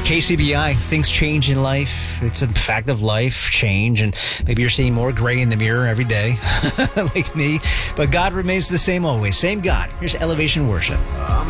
KCBI, things change in life. It's a fact of life, change, and maybe you're seeing more gray in the mirror every day, like me. But God remains the same always. Same God. Here's Elevation Worship.